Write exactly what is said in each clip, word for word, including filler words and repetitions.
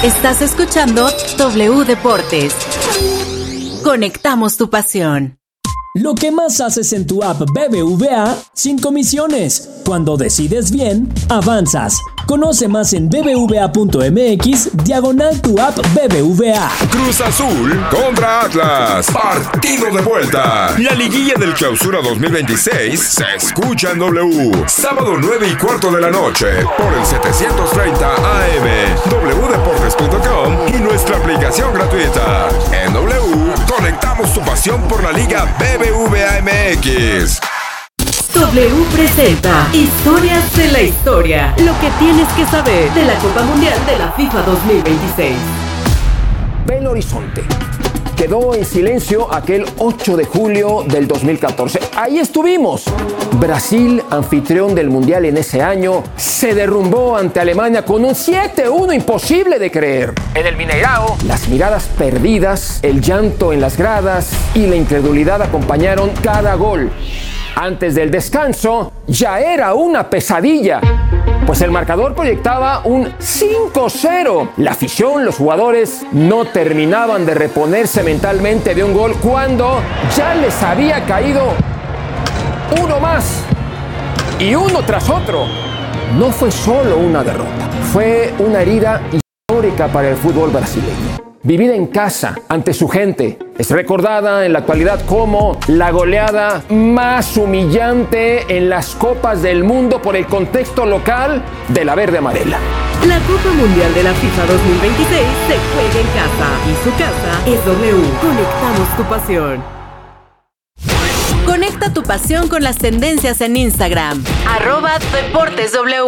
Estás escuchando W Deportes. Conectamos tu pasión. Lo que más haces en tu app B B V A sin comisiones. Cuando decides bien, avanzas. Conoce más en bbva.mx diagonal tu app B B V A. Cruz Azul contra Atlas. Partido de vuelta. La liguilla del Clausura dos mil veintiséis se escucha en W. Sábado nueve y cuarto de la noche por el setecientos treinta A M, w deportes punto com y nuestra aplicación gratuita. En W, conectamos tu pasión por la Liga B B V A M X. W presenta Historias de la Historia. Lo que tienes que saber de la Copa Mundial de la FIFA dos mil veintiséis. Belo Horizonte. Quedó en silencio aquel ocho de julio del dos mil catorce. Ahí estuvimos. Brasil, anfitrión del Mundial en ese año, se derrumbó ante Alemania con un siete uno imposible de creer. En el Mineirao, las miradas perdidas, el llanto en las gradas y la incredulidad acompañaron cada gol. Antes del descanso, ya era una pesadilla, pues el marcador proyectaba un cinco cero. La afición, los jugadores, no terminaban de reponerse mentalmente de un gol cuando ya les había caído uno más y uno tras otro. No fue solo una derrota, fue una herida histórica para el fútbol brasileño. Vivida en casa, ante su gente, es recordada en la actualidad como la goleada más humillante en las Copas del Mundo por el contexto local de la verde amarela. La Copa Mundial de la FIFA dos mil veintiséis se juega en casa y su casa es W. Conectamos tu pasión. Conecta tu pasión con las tendencias en Instagram. Arroba Deportes W.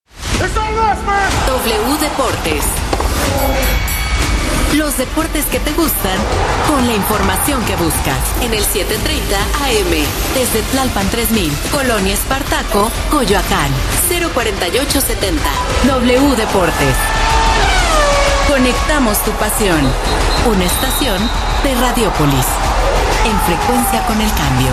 W Deportes. Los deportes que te gustan con la información que buscas. En el setecientos treinta A M. Desde Tlalpan tres mil. Colonia Espartaco, Coyoacán. cero cuarenta y ocho setenta. W Deportes. Conectamos tu pasión. Una estación de Radiópolis. En frecuencia con el cambio.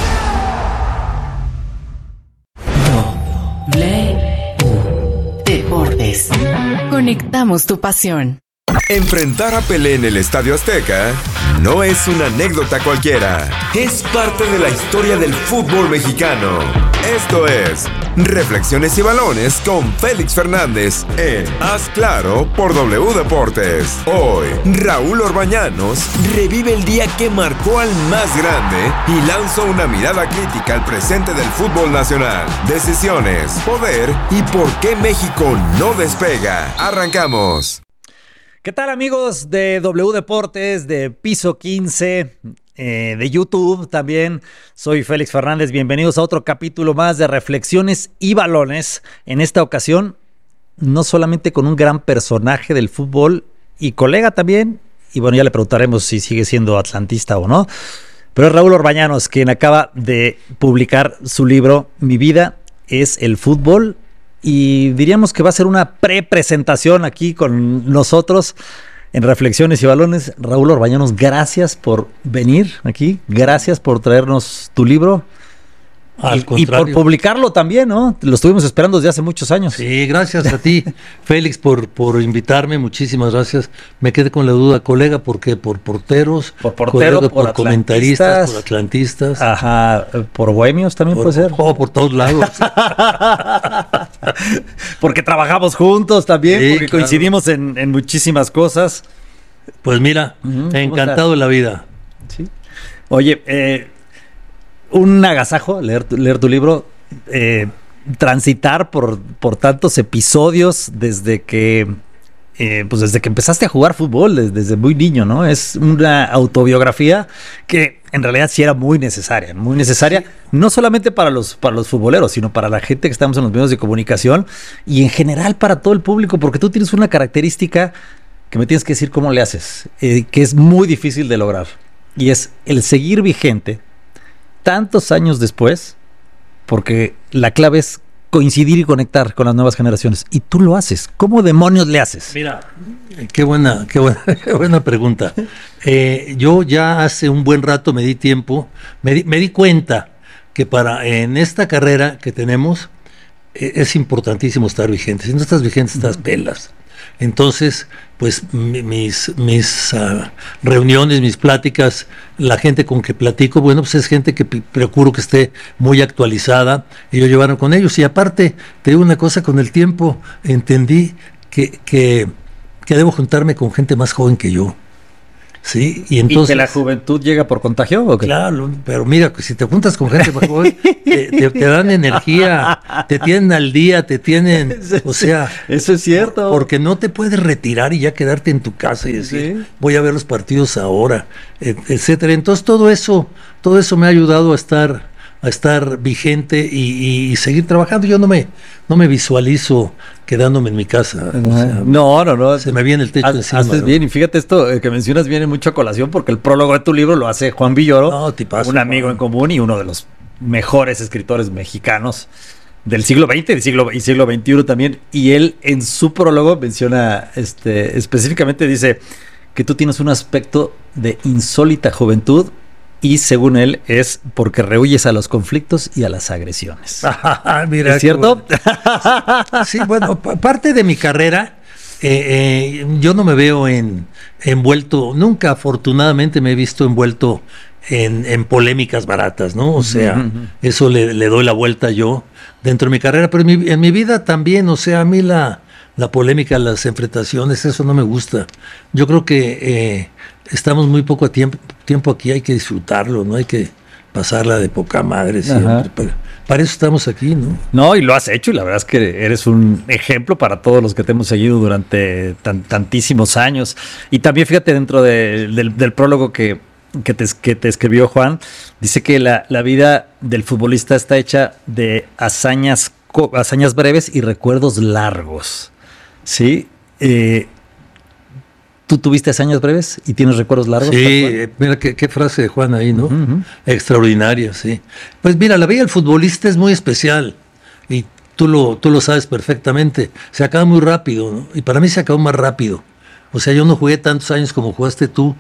W Deportes. Conectamos tu pasión. Enfrentar a Pelé en el Estadio Azteca no es una anécdota cualquiera. Es parte de la historia del fútbol mexicano. Esto es Reflexiones y Balones con Félix Fernández en Haz Claro por W Deportes. Hoy, Raúl Orbañanos revive el día que marcó al más grande y lanza una mirada crítica al presente del fútbol nacional. Decisiones, poder y por qué México no despega. Arrancamos. ¿Qué tal, amigos de W Deportes, de Piso quince, eh, de YouTube también? Soy Félix Fernández, bienvenidos a otro capítulo más de Reflexiones y Balones. En esta ocasión, no solamente con un gran personaje del fútbol y colega también, y bueno, ya le preguntaremos si sigue siendo atlantista o no, pero es Raúl Orbañanos, quien acaba de publicar su libro Mi vida es el fútbol. Y diríamos que va a ser una pre-presentación aquí con nosotros en Reflexiones y Balones. Raúl Orbañanos, gracias por venir aquí, gracias por traernos tu libro. Al y, y por publicarlo también, ¿no? Lo estuvimos esperando desde hace muchos años. Sí, gracias a ti, Félix, por, por invitarme, muchísimas gracias. Me quedé con la duda, colega, ¿por qué? ¿Por porteros? Por portero, colega, por, por comentaristas, por atlantistas. Ajá, por bohemios también por, puede ser. Oh, por todos lados. Porque trabajamos juntos también, sí, porque claro. coincidimos en, en muchísimas cosas. Pues mira, uh-huh, encantado de la vida. Sí. Oye, eh... un agasajo leer tu, leer tu libro, eh, transitar por, por tantos episodios desde que eh, pues desde que empezaste a jugar fútbol, desde, desde muy niño, ¿no? Es una autobiografía que en realidad sí era muy necesaria, muy necesaria, no solamente para los, para los futboleros, sino para la gente que estamos en los medios de comunicación y en general para todo el público, porque tú tienes una característica que me tienes que decir cómo le haces, eh, que es muy difícil de lograr, y es el seguir vigente tantos años después, porque la clave es coincidir y conectar con las nuevas generaciones. Y tú lo haces. ¿Cómo demonios le haces? Mira, qué buena, qué buena, qué buena pregunta. Eh, yo ya hace un buen rato me di tiempo, me di, me di cuenta que para en esta carrera que tenemos eh, es importantísimo estar vigente. Si no estás vigente, estás pelas. Entonces, pues mi- mis, mis uh, reuniones, mis pláticas, la gente con que platico, bueno, pues es gente que p- procuro que esté muy actualizada, y yo llevaron con ellos. Y aparte, te digo una cosa, con el tiempo entendí que, que, que debo juntarme con gente más joven que yo. Sí, y entonces... ¿Y que la juventud llega por contagio o qué? Claro, pero mira, si te juntas con gente más joven, te, te- te dan energía, te tienen al día, te tienen, o sea, Eso es cierto. porque no te puedes retirar y ya quedarte en tu casa y decir, Sí. voy a ver los partidos ahora, et- etcétera. Entonces todo eso, todo eso me ha ayudado a estar, a estar vigente y, y seguir trabajando. Yo no me, no me visualizo quedándome en mi casa. O sea, No, no, no. se me viene el techo Haz- encima. Haces ¿no? bien, y fíjate esto eh, que mencionas viene mucho a colación porque el prólogo de tu libro lo hace Juan Villoro, No, tipazo, un amigo Juan. en común y uno de los mejores escritores mexicanos del siglo veinte del siglo, y siglo veintiuno también. Y él en su prólogo menciona, este, específicamente dice que tú tienes un aspecto de insólita juventud y según él es porque rehuyes a los conflictos y a las agresiones. Ah, mira, ¿Es cierto? qué bueno. Sí, bueno, pa- parte de mi carrera, eh, eh, yo no me veo en, envuelto, nunca afortunadamente me he visto envuelto en, en polémicas baratas, ¿no? O sea, Ujú, ujú. eso le, le doy la vuelta yo dentro de mi carrera, pero en mi, en mi vida también, o sea, a mí la, la polémica, las enfrentaciones, eso no me gusta. Yo creo que eh, estamos muy poco a tiempo, tiempo aquí, hay que disfrutarlo, no hay que pasarla de poca madre siempre. Ajá. Para, para eso estamos aquí, ¿no? No, y lo has hecho y la verdad es que eres un ejemplo para todos los que te hemos seguido durante tan- tantísimos años. Y también fíjate dentro de- del, del prólogo que, que, te, que te escribió Juan, dice que la, la vida del futbolista está hecha de hazañas, co- hazañas breves y recuerdos largos. ¿Sí? Eh, ¿Tú tuviste hazañas breves y tienes recuerdos largos? Sí, tal cual? eh, mira qué, qué frase de Juan ahí, ¿no? Ujú, ujú. Extraordinaria, sí. Pues mira, la vida del futbolista es muy especial y tú lo, tú lo sabes perfectamente. Se acaba muy rápido, ¿no? Y para mí se acabó más rápido. O sea, yo no jugué tantos años como jugaste tú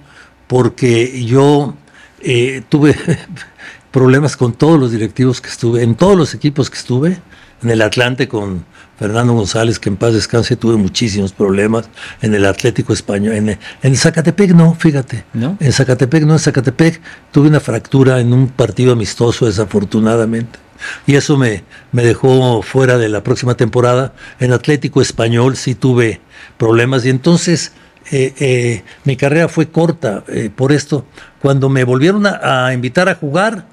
porque yo eh, tuve problemas con todos los directivos que estuve, en todos los equipos que estuve, en el Atlante con Fernando González, que en paz descanse, tuve muchísimos problemas, en el Atlético Español, en, en Zacatepec no, fíjate, ¿No? en Zacatepec no, en Zacatepec tuve una fractura en un partido amistoso desafortunadamente, y eso me, me dejó fuera de la próxima temporada. En Atlético Español sí tuve problemas, y entonces eh, eh, mi carrera fue corta eh, por esto. Cuando me volvieron a, a invitar a jugar,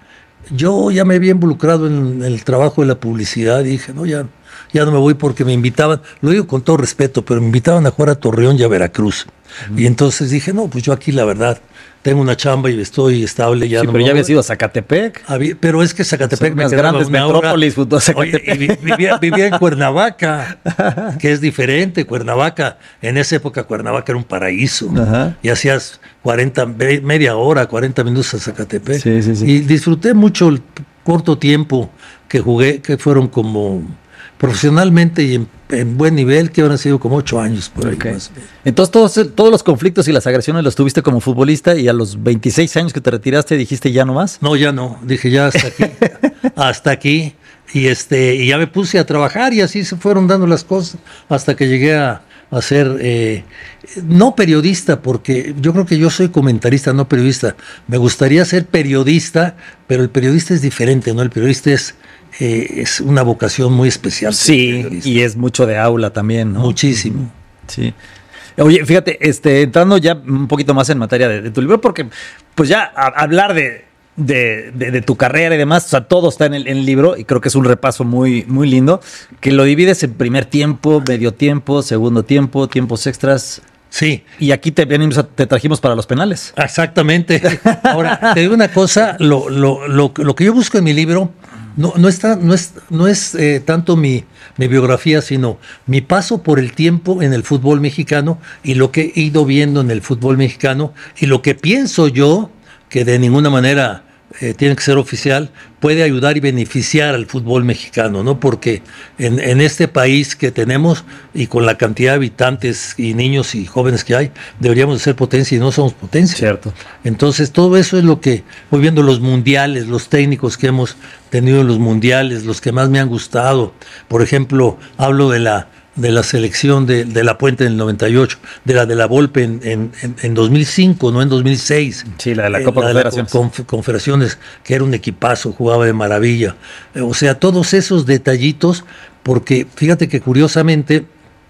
yo ya me había involucrado en el trabajo de la publicidad y dije, no, ya, ya no me voy porque me invitaban, lo digo con todo respeto, pero me invitaban a jugar a Torreón y a Veracruz. Uh-huh. Y entonces dije, no, pues yo aquí la verdad tengo una chamba y estoy estable. Ya Sí, no pero me ya voy. habías ido a Zacatepec. Había- pero es que Zacatepec Son me unas quedaba grandes una hora. metrópolis, junto a Oye, Zacatepec. y vi- vivía, vivía en Cuernavaca, que es diferente. Cuernavaca, en esa época Cuernavaca era un paraíso. Ajá. Y hacías cuarenta, ve- media hora, cuarenta minutos a Zacatepec. Sí, sí, sí. Y disfruté mucho el corto tiempo que jugué, que fueron como profesionalmente y en, en buen nivel, que habrán sido como ocho años por ahí. Ok. Más. Entonces todos, todos los conflictos y las agresiones los tuviste como futbolista y a los veintiséis años que te retiraste dijiste ya no más. No, ya no. Dije ya hasta aquí. hasta aquí. Y este, y ya me puse a trabajar y así se fueron dando las cosas hasta que llegué a, a ser eh, no periodista, porque yo creo que yo soy comentarista, no periodista. Me gustaría ser periodista, pero el periodista es diferente, ¿no? El periodista es, eh, es una vocación muy especial. Sí, y es mucho de aula también, ¿no? Muchísimo. Sí. Oye, fíjate, este, entrando ya un poquito más en materia de, de tu libro, porque pues ya a, hablar de, de, de, de tu carrera y demás, o sea, todo está en el, en el libro y creo que es un repaso muy, muy lindo, que lo divides en primer tiempo, medio tiempo, segundo tiempo, tiempos extras. Sí. Y aquí te, venimos a- te trajimos para los penales. Exactamente. Ahora, te digo una cosa, lo, lo, lo, lo que yo busco en mi libro no, no, está, no es, no es eh, tanto mi, mi biografía, sino mi paso por el tiempo en el fútbol mexicano y lo que he ido viendo en el fútbol mexicano y lo que pienso yo que de ninguna manera eh, tiene que ser oficial, puede ayudar y beneficiar al fútbol mexicano, ¿no? Porque en, en este país que tenemos y con la cantidad de habitantes y niños y jóvenes que hay, deberíamos de ser potencia y no somos potencia. Cierto. Entonces todo eso es lo que voy viendo, los mundiales, los técnicos que hemos tenido en los mundiales, los que más me han gustado. Por ejemplo, hablo de la de la selección de, de La Puente en el noventa y ocho, de la de la Volpe en, en, en, en dos mil cinco, no en dos mil seis. Sí, la de la eh, Copa la de la Confederaciones. Conf- Confederaciones, que era un equipazo, jugaba de maravilla. Eh, o sea, todos esos detallitos, porque fíjate que curiosamente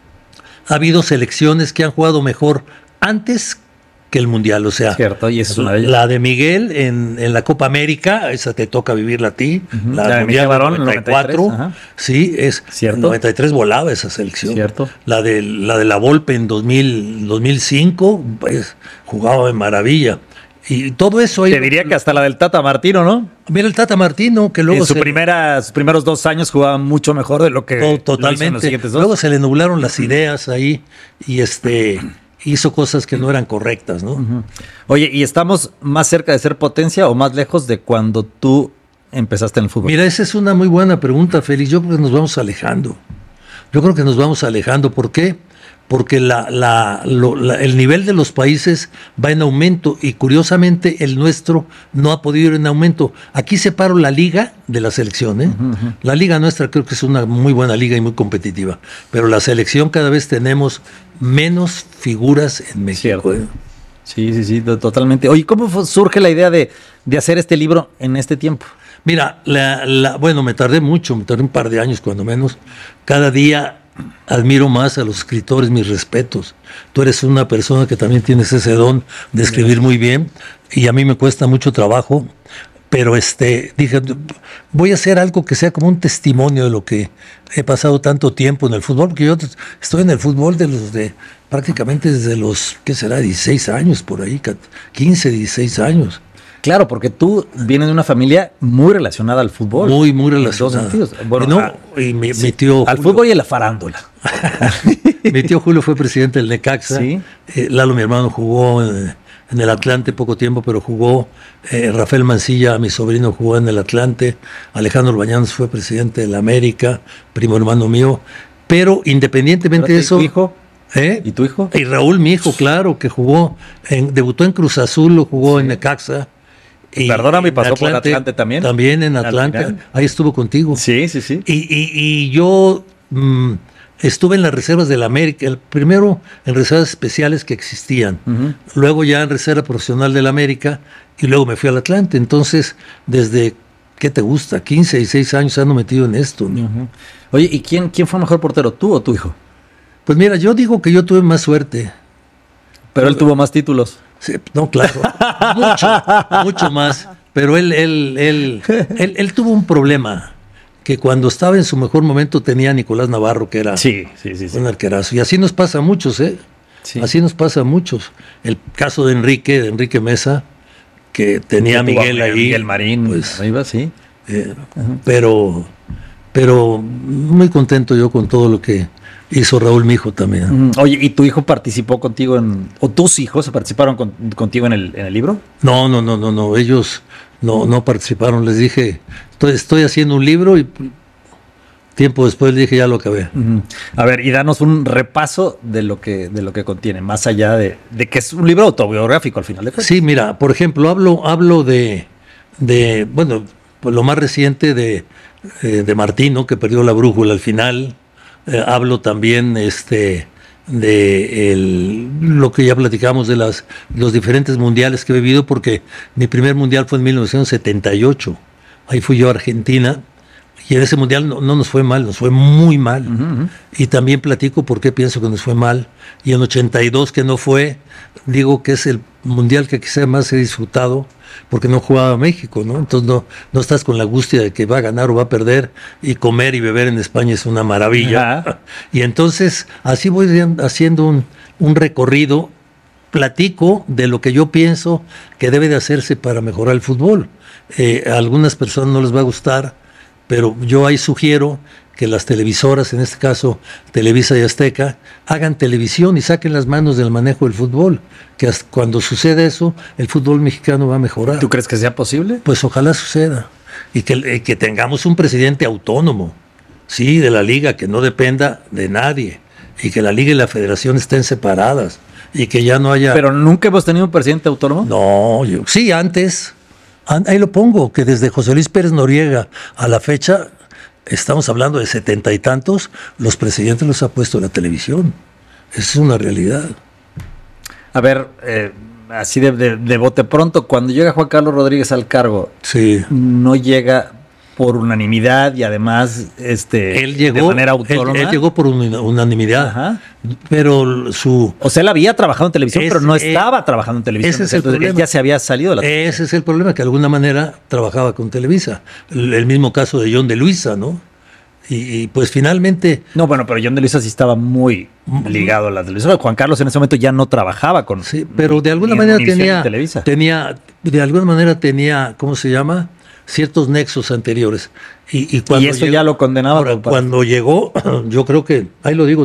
ha habido selecciones que han jugado mejor antes que el Mundial, o sea, Cierto, y esa es una de ellas. la de Miguel en, en la Copa América, esa te toca vivirla a ti, Ujú. la, La de Mundial Miguel Barón, del noventa y cuatro, noventa y tres, ajá. sí, es, Cierto. en noventa y tres volaba esa selección. Cierto. La de la de la Volpe en dos mil, dos mil cinco, pues jugaba de maravilla. Y todo eso ahí. Te diría que hasta la del Tata Martino, ¿no? Mira el Tata Martino, que luego En su se- primera, sus primeros dos años jugaba mucho mejor de lo que to- lo hizo en los totalmente. siguientes dos. Luego se le nublaron las ideas ahí y este hizo cosas que no eran correctas, ¿no? Ujú. Oye, ¿y estamos más cerca de ser potencia o más lejos de cuando tú empezaste en el fútbol? Mira, esa es una muy buena pregunta, Félix. Yo creo que nos vamos alejando. Yo creo que nos vamos alejando. ¿Por qué? Porque la, la, lo- la- el nivel de los países va en aumento y curiosamente el nuestro no ha podido ir en aumento. Aquí separo la liga de la selección. ¿eh? La liga nuestra creo que es una muy buena liga y muy competitiva, pero la selección cada vez tenemos menos figuras en México. Cierto. ¿eh? Sí, sí, sí, to- totalmente. Oye, ¿cómo fu- surge la idea de, de hacer este libro en este tiempo? Mira, la, la- bueno, me tardé mucho, me tardé un par de años cuando menos. Cada día admiro más a los escritores, mis respetos. Tú eres una persona que también tienes ese don de escribir muy bien y a mí me cuesta mucho trabajo, pero este dije, voy a hacer algo que sea como un testimonio de lo que he pasado tanto tiempo en el fútbol, porque yo estoy en el fútbol de los de prácticamente desde los, ¿qué será? dieciséis años por ahí, quince, dieciséis años. Claro, porque tú vienes de una familia muy relacionada al fútbol. Muy, muy En dos relacionada. sentidos. Bueno, No, a- y mi, sí, mi tío al Julio- fútbol y a la farándula. Mi tío Julio fue presidente del Necaxa. Sí. Eh, Lalo, mi hermano, jugó en, en el Atlante poco tiempo, pero jugó. Eh, Rafael Mancilla, mi sobrino, jugó en el Atlante. Alejandro Bañanos fue presidente del América, primo hermano mío. Pero independientemente de Espérate, eso. ¿y tu hijo? ¿Eh? ¿Y tu hijo? Y Raúl, mi hijo, claro, que jugó, en, debutó en Cruz Azul, lo jugó en Necaxa. Y Perdóname, en ¿pasó por Atlante también? También en Al Atlante. final. Ahí estuvo contigo. Sí, sí, sí. Y, y- y yo mm, estuve en las reservas del América, el primero en reservas especiales que existían, Ujú. luego ya en reserva profesional del América y luego me fui al Atlante. Entonces, desde, ¿qué te gusta? quince, dieciséis años ando metido en esto, ¿no? Ujú. Oye, ¿y quién, quién fue mejor portero, tú o tu hijo? Pues mira, yo digo que yo tuve más suerte. Pero él tuvo más títulos. Sí, no, claro, mucho, mucho más. Pero él, él, él, él, él tuvo un problema, que cuando estaba en su mejor momento tenía a Nicolás Navarro, que era Sí, sí, sí. sí. un arquerazo. Y así nos pasa a muchos, ¿eh? Sí. Así nos pasa a muchos. El caso de Enrique, de Enrique Mesa, que tenía a Que tuvo Miguel ahí. Miguel Marín, pues, arriba, sí. eh, pero, pero muy contento yo con todo lo que hizo Raúl, mi hijo también. Mm, Oye, ¿y tu hijo participó contigo en, o tus hijos participaron con- contigo en el, en el libro? No, no, no, no, no. Ellos no, no participaron. Les dije, estoy, estoy haciendo un libro y tiempo después les dije, ya lo acabé. Ujú. A ver, y danos un repaso de lo que, de lo que contiene, más allá de, de que es un libro autobiográfico al final de cuentas. Sí, mira, por ejemplo, hablo, hablo de, de, bueno, pues lo más reciente de, eh, de Martino, que perdió la brújula al final. Eh, hablo también este, de el- lo que ya platicamos de las, los diferentes mundiales que he vivido, porque mi primer mundial fue en mil novecientos setenta y ocho. Ahí fui yo a Argentina. Y en ese mundial no, no nos fue mal, nos fue muy mal. Ujú, ujú. Y también platico por qué pienso que nos fue mal. Y en ochenta y dos que no fue, digo que es el mundial que quizá más he disfrutado porque no jugaba México, ¿no? Entonces no, no estás con la angustia de que va a ganar o va a perder, y comer y beber en España es una maravilla. Ajá. Y entonces así voy haciendo un, un recorrido, platico de lo que yo pienso que debe de hacerse para mejorar el fútbol. Eh, a algunas personas no les va a gustar, pero yo ahí sugiero que las televisoras, en este caso Televisa y Azteca, hagan televisión y saquen las manos del manejo del fútbol, que hasta cuando suceda eso, el fútbol mexicano va a mejorar. ¿Tú crees que sea posible? Pues ojalá suceda. Y que, eh, que tengamos un presidente autónomo, sí, de la liga, que no dependa de nadie, y que la liga y la federación estén separadas, y que ya no haya... Pero nunca hemos tenido un presidente autónomo. No, yo, sí, antes, an- ahí lo pongo, que desde José Luis Pérez Noriega a la fecha, estamos hablando de setenta y tantos, los presidentes los ha puesto la televisión. Esa es una realidad. A ver, eh, así de, de, de bote pronto, cuando llega Juan Carlos Rodríguez al cargo, sí. no llega por unanimidad y además este, él llegó, de manera autónoma. Él, él llegó por unanimidad, Ajá. pero su... O sea, él había trabajado en televisión, es, pero no eh, estaba trabajando en televisión. Ese es el Entonces, problema. él ya se había salido de la televisión. Ese es el problema, que de alguna manera trabajaba con Televisa. El, el mismo caso de John de Luisa, ¿no? Y, y pues finalmente... No, bueno, pero John de Luisa sí estaba muy ligado a la televisión. Juan Carlos en ese momento ya no trabajaba con... Sí, pero de alguna ni, manera ni tenía, Televisa. tenía... De alguna manera tenía, ¿cómo se llama? Ciertos nexos anteriores. Y, y, cuando y eso llegó, ya lo condenaba. ahora, cuando llegó, yo creo que, ahí lo digo